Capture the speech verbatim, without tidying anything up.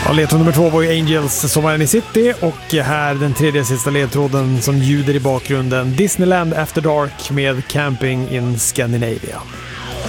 Ja, ledtråd nummer två var ju Angels, Sommaren i City, och här den tredje sista ledtråden som ljuder i bakgrunden, Disneyland After Dark med Camping in Scandinavia.